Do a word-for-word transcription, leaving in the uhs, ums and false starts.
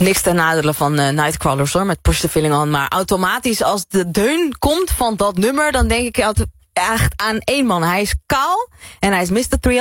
Niks ten nadele van uh, Nightcrawlers hoor, met Push the Feeling On. Maar automatisch als de deun komt van dat nummer, dan denk ik altijd echt aan één man. Hij is kaal en hij is mister